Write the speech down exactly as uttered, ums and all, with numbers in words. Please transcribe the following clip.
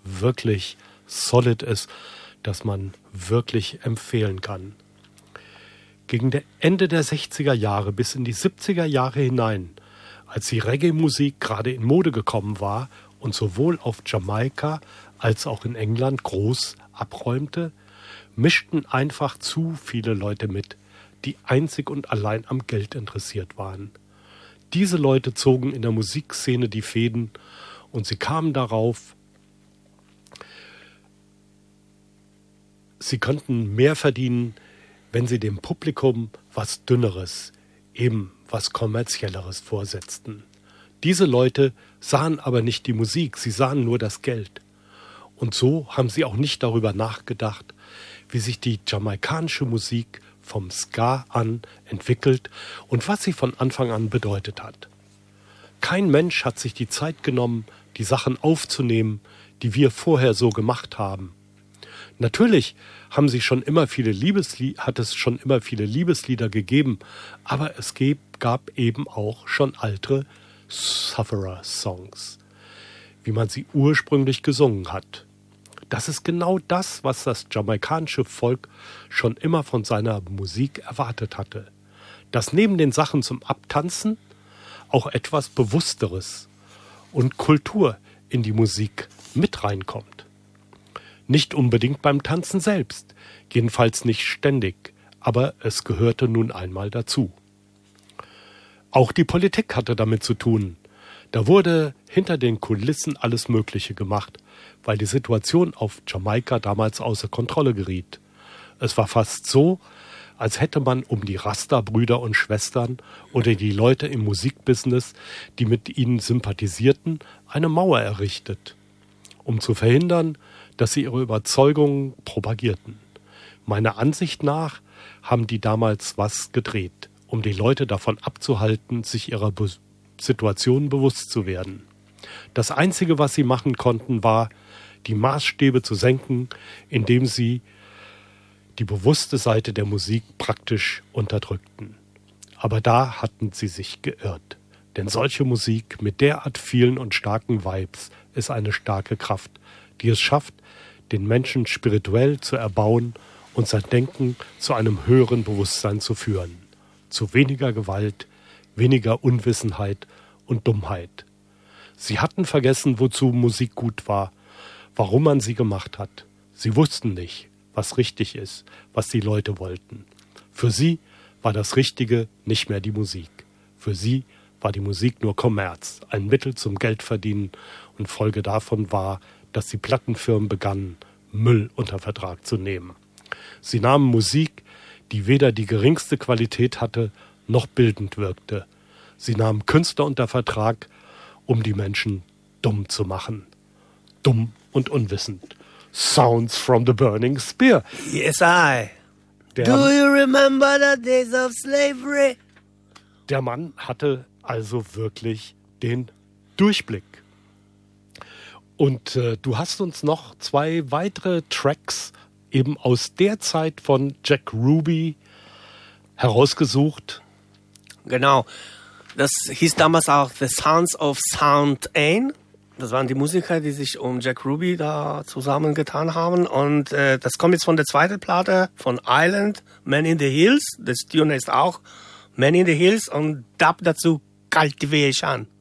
wirklich solid ist, das man wirklich empfehlen kann. Gegen das Ende der sechziger Jahre bis in die siebziger Jahre hinein, als die Reggae-Musik gerade in Mode gekommen war und sowohl auf Jamaika als auch in England groß abräumte, mischten einfach zu viele Leute mit, die einzig und allein am Geld interessiert waren. Diese Leute zogen in der Musikszene die Fäden und sie kamen darauf, sie könnten mehr verdienen, wenn sie dem Publikum was Dünneres, eben was Kommerzielleres vorsetzten. Diese Leute sahen aber nicht die Musik, sie sahen nur das Geld. Und so haben sie auch nicht darüber nachgedacht, wie sich die jamaikanische Musik vom Ska an entwickelt und was sie von Anfang an bedeutet hat. Kein Mensch hat sich die Zeit genommen, die Sachen aufzunehmen, die wir vorher so gemacht haben. Natürlich haben sie schon immer viele Liebeslieder, hat es schon immer viele Liebeslieder gegeben, aber es gab eben auch schon alte Sufferer-Songs, wie man sie ursprünglich gesungen hat. Das ist genau das, was das jamaikanische Volk schon immer von seiner Musik erwartet hatte. Dass neben den Sachen zum Abtanzen auch etwas Bewussteres und Kultur in die Musik mit reinkommt. Nicht unbedingt beim Tanzen selbst, jedenfalls nicht ständig, aber es gehörte nun einmal dazu. Auch die Politik hatte damit zu tun. Da wurde hinter den Kulissen alles Mögliche gemacht, weil die Situation auf Jamaika damals außer Kontrolle geriet. Es war fast so, als hätte man um die Rasta-Brüder und Schwestern oder die Leute im Musikbusiness, die mit ihnen sympathisierten, eine Mauer errichtet, um zu verhindern, dass sie ihre Überzeugungen propagierten. Meiner Ansicht nach haben die damals was gedreht, um die Leute davon abzuhalten, sich ihrer Be- Situation bewusst zu werden. Das Einzige, was sie machen konnten, war, die Maßstäbe zu senken, indem sie die bewusste Seite der Musik praktisch unterdrückten. Aber da hatten sie sich geirrt. Denn solche Musik mit derart vielen und starken Vibes ist eine starke Kraft, die es schafft, den Menschen spirituell zu erbauen und sein Denken zu einem höheren Bewusstsein zu führen. Zu weniger Gewalt, weniger Unwissenheit und Dummheit. Sie hatten vergessen, wozu Musik gut war, warum man sie gemacht hat. Sie wussten nicht, was richtig ist, was die Leute wollten. Für sie war das Richtige nicht mehr die Musik. Für sie war die Musik nur Kommerz, ein Mittel zum Geldverdienen, und Folge davon war, dass die Plattenfirmen begannen, Müll unter Vertrag zu nehmen. Sie nahmen Musik, die weder die geringste Qualität hatte, noch bildend wirkte. Sie nahmen Künstler unter Vertrag, um die Menschen dumm zu machen. Dumm und unwissend. Sounds from the Burning Spear. Yes, I. Der, Do you remember the days of slavery? Der Mann hatte also wirklich den Durchblick. Und äh, du hast uns noch zwei weitere Tracks eben aus der Zeit von Jack Ruby herausgesucht. Genau. Das hieß damals auch The Sounds of Sound Ain. Das waren die Musiker, die sich um Jack Ruby da zusammengetan haben. Und äh, das kommt jetzt von der zweiten Platte von Island, Man in the Hills. Das Tune ist auch Man in the Hills und Dub dazu Cultivation.